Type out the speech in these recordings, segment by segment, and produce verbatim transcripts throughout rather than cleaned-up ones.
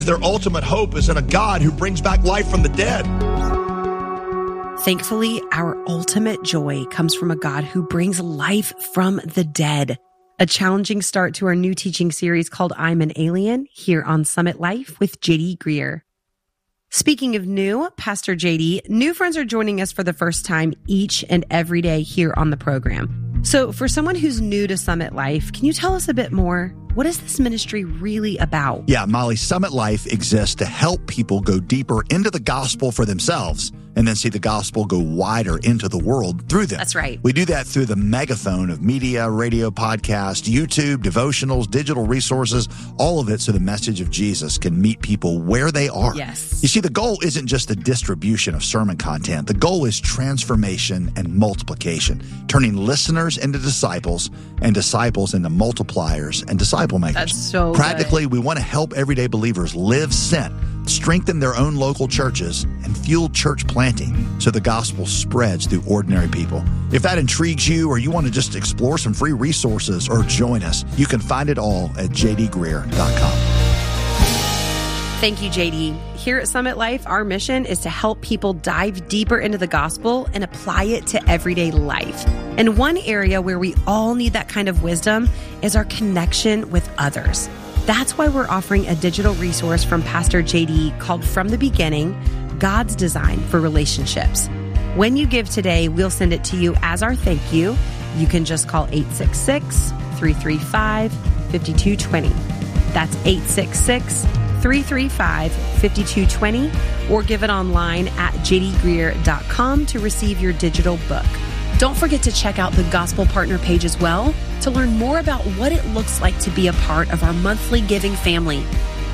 Their ultimate hope is in a God who brings back life from the dead. Thankfully, our ultimate joy comes from a God who brings life from the dead. A challenging start to our new teaching series called I'm an Alien here on Summit Life with J D Greer. Speaking of new, Pastor J D, new friends are joining us for the first time each and every day here on the program. So for someone who's new to Summit Life, can you tell us a bit more? What is this ministry really about? Yeah, Molly, Summit Life exists to help people go deeper into the gospel for themselves and then see the gospel go wider into the world through them. That's right. We do that through the megaphone of media, radio, podcast, YouTube, devotionals, digital resources, all of it so the message of Jesus can meet people where they are. Yes. You see, the goal isn't just the distribution of sermon content. The goal is transformation and multiplication, turning listeners into disciples and disciples into multipliers and disciple makers. That's so Practically, good. we want to help everyday believers live sent, strengthen their own local churches, and fuel church planting so the gospel spreads through ordinary people. If that intrigues you or you want to just explore some free resources or join us, you can find it all at j d greer dot com. Thank you, J D. Here at Summit Life, our mission is to help people dive deeper into the gospel and apply it to everyday life. And one area where we all need that kind of wisdom is our connection with others. That's why we're offering a digital resource from Pastor J D called From the Beginning, God's Design for Relationships. When you give today, we'll send it to you as our thank you. You can just call eight six six, three three five, five two two zero. That's eight six six, three three five, five two two zero, or give it online at j d greer dot com to receive your digital book. Don't forget to check out the Gospel Partner page as well to learn more about what it looks like to be a part of our monthly giving family.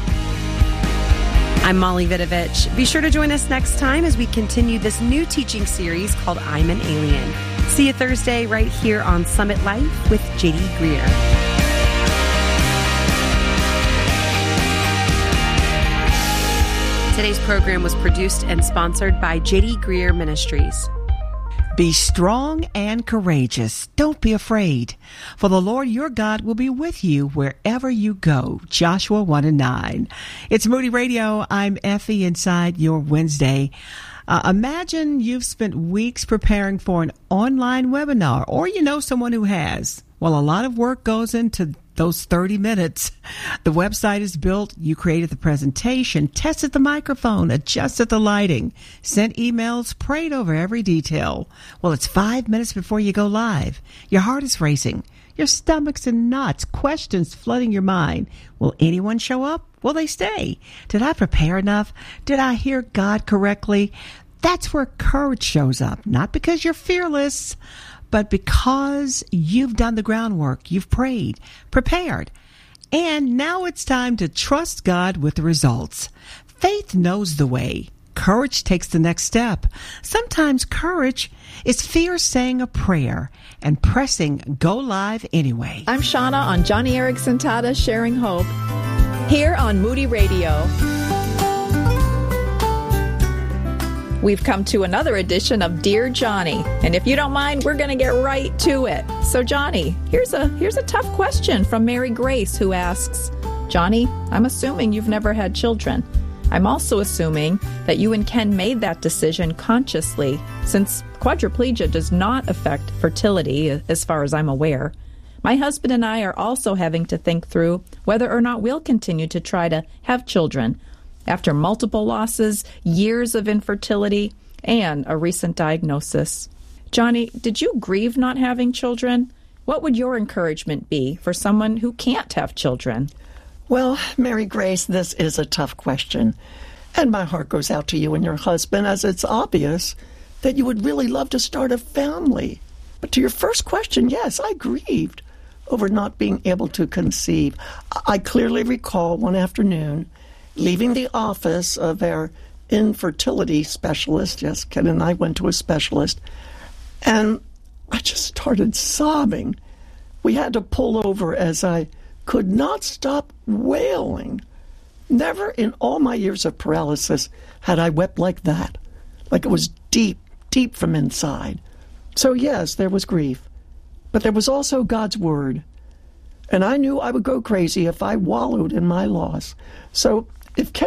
I'm Molly Vidovich. Be sure to join us next time as we continue this new teaching series called I'm an Alien. See you Thursday right here on Summit Life with J D Greer. Today's program was produced and sponsored by J D Greer Ministries. Be strong and courageous. Don't be afraid, for the Lord your God will be with you wherever you go. Joshua one and nine. It's Moody Radio. I'm Effie inside your Wednesday. Uh, imagine you've spent weeks preparing for an online webinar, or you know someone who has. Well, a lot of work goes into those thirty minutes. The website is built, you created the presentation, tested the microphone, adjusted the lighting, sent emails, prayed over every detail. Well, it's five minutes before you go live. Your heart is racing. Your stomach's in knots, questions flooding your mind. Will anyone show up? Will they stay? Did I prepare enough? Did I hear God correctly? That's where courage shows up, not because you're fearless, but because you've done the groundwork, you've prayed, prepared, and now it's time to trust God with the results. Faith knows the way. Courage takes the next step. Sometimes courage is fear saying a prayer and pressing go live anyway. I'm Shauna on Johnny Erickson Tata Sharing Hope here on Moody Radio. We've come to another edition of Dear Johnny, and if you don't mind, we're going to get right to it. So, Johnny, here's a here's a tough question from Mary Grace, who asks, Johnny, I'm assuming you've never had children. I'm also assuming that you and Ken made that decision consciously, since quadriplegia does not affect fertility, as far as I'm aware. My husband and I are also having to think through whether or not we'll continue to try to have children after multiple losses, years of infertility, and a recent diagnosis. Johnny, did you grieve not having children? What would your encouragement be for someone who can't have children? Well, Mary Grace, this is a tough question. And my heart goes out to you and your husband, as it's obvious that you would really love to start a family. But to your first question, yes, I grieved over not being able to conceive. I clearly recall one afternoon leaving the office of our infertility specialist. Yes, Ken and I went to a specialist. And I just started sobbing. We had to pull over as I could not stop wailing. Never in all my years of paralysis had I wept like that, like it was deep, deep from inside. So yes, there was grief, but there was also God's word. And I knew I would go crazy if I wallowed in my loss. So if